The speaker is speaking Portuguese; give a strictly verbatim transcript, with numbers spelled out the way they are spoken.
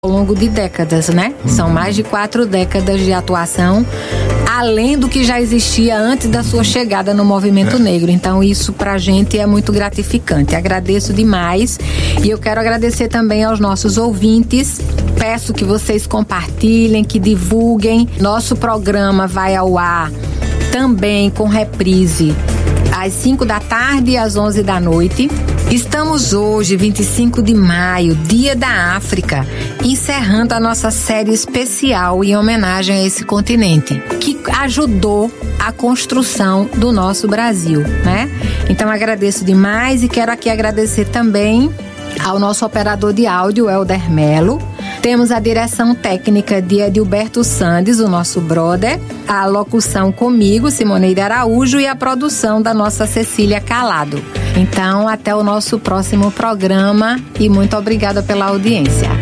ao longo de décadas, né? São mais de quatro décadas de atuação, além do que já existia antes da sua chegada no movimento negro. Então isso pra gente é muito gratificante. Agradeço demais e eu quero agradecer também aos nossos ouvintes. Peço que vocês compartilhem, que divulguem. Nosso programa vai ao ar também com reprise às cinco da tarde e às onze da noite. Estamos hoje, vinte e cinco de maio, Dia da África, encerrando a nossa série especial em homenagem a esse continente, que ajudou a construção do nosso Brasil, né? Então agradeço demais e quero aqui agradecer também ao nosso operador de áudio, Helder Melo. Temos a direção técnica de Edilberto Sandes, o nosso brother, a locução comigo, Simoneide Araújo, e a produção da nossa Cecília Calado. Então, até o nosso próximo programa e muito obrigada pela audiência.